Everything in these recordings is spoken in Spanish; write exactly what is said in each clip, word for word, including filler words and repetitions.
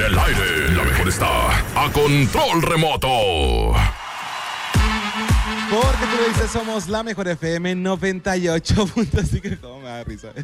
el aire, la mejor está a control remoto. Porque tú dices, somos la mejor F M noventa y ocho punto cinco. ¿Cómo me da risa?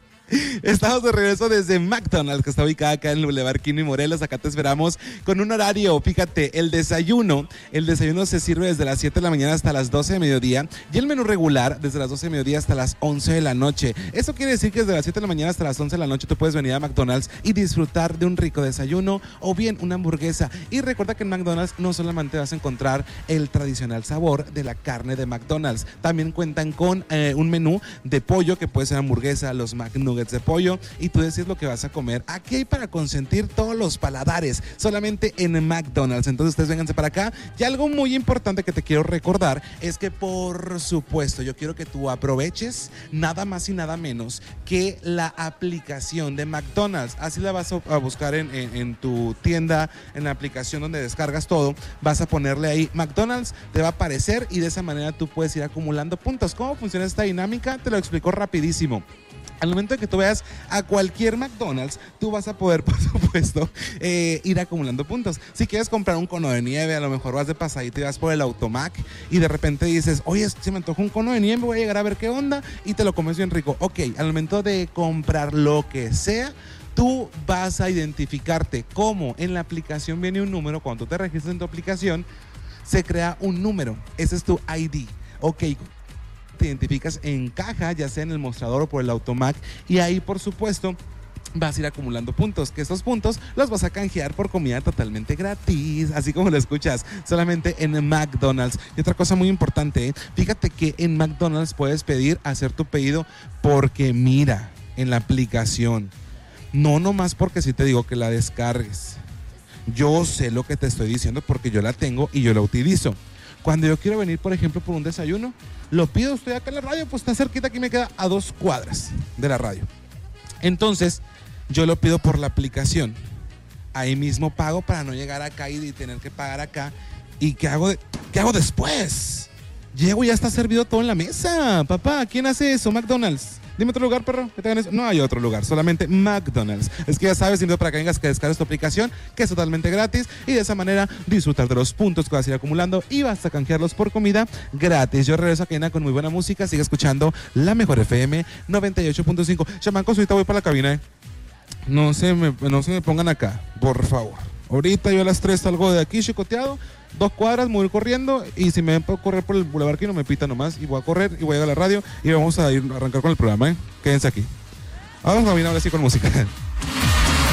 Estamos de regreso desde McDonald's, que está ubicada acá en el Boulevard Quino y Morelos. Acá te esperamos con un horario. Fíjate, el desayuno, el desayuno se sirve desde las siete de la mañana hasta las doce de mediodía y el menú regular desde las doce de mediodía hasta las once de la noche. Eso quiere decir que desde las siete de la mañana hasta las once de la noche tú puedes venir a McDonald's y disfrutar de un rico desayuno o bien una hamburguesa. Y recuerda que en McDonald's no solamente vas a encontrar el tradicional sabor de la carne de McDonald's, también cuentan con eh, un menú de pollo que puede ser hamburguesa, los McNuggets de pollo, y tú decides lo que vas a comer. Aquí hay para consentir todos los paladares, solamente en McDonald's. Entonces ustedes vénganse para acá. Y algo muy importante que te quiero recordar es que, por supuesto, yo quiero que tú aproveches nada más y nada menos que la aplicación de McDonald's. Así la vas a buscar en, en, en tu tienda, en la aplicación donde descargas todo. Vas a ponerle ahí McDonald's, te va a aparecer y de esa manera tú puedes ir acumulando puntos. ¿Cómo funciona esta dinámica? Te lo explico rapidísimo. Al momento de que tú veas a cualquier McDonald's, tú vas a poder, por supuesto, eh, ir acumulando puntos. Si quieres comprar un cono de nieve, a lo mejor vas de pasadito y vas por el Automac y de repente dices, oye, se me antoja un cono de nieve, voy a llegar a ver qué onda, y te lo comes bien rico. Ok, al momento de comprar lo que sea, tú vas a identificarte como en la aplicación viene un número. Cuando tú te registras en tu aplicación, se crea un número. Ese es tu I D. Ok, te identificas en caja, ya sea en el mostrador o por el Automac, y ahí, por supuesto, vas a ir acumulando puntos, que estos puntos los vas a canjear por comida totalmente gratis, así como lo escuchas, solamente en McDonald's. Y otra cosa muy importante, ¿eh? Fíjate que en McDonald's puedes pedir, hacer tu pedido, porque mira, en la aplicación, no nomás porque sí te digo que la descargues, yo sé lo que te estoy diciendo porque yo la tengo y yo la utilizo. Cuando yo quiero venir, por ejemplo, por un desayuno, lo pido, estoy acá en la radio, pues está cerquita, aquí me queda a dos cuadras de la radio. Entonces, yo lo pido por la aplicación. Ahí mismo pago para no llegar acá y tener que pagar acá. ¿Y qué hago, de, qué hago después? Llego y ya está servido todo en la mesa. Papá, ¿quién hace eso? McDonald's. Dime otro lugar, perro, que te hagan eso. No hay otro lugar, solamente McDonald's. Es que ya sabes, invito para que vengas, que descargues tu aplicación, que es totalmente gratis, y de esa manera disfrutar de los puntos que vas a ir acumulando y vas a canjearlos por comida gratis. Yo regreso a cabina con muy buena música. Sigue escuchando la mejor F M noventa y ocho punto cinco. Chamancos, ahorita voy para la cabina, ¿eh? No se me, no se me pongan acá, por favor. Ahorita yo a las tres salgo de aquí chicoteado, dos cuadras, me voy corriendo, y si me ven por correr por el Boulevard Quino, me pita nomás, y voy a correr y voy a llegar a la radio y vamos a ir a arrancar con el programa, ¿eh? Quédense aquí. Vamos a venir ahora sí con música.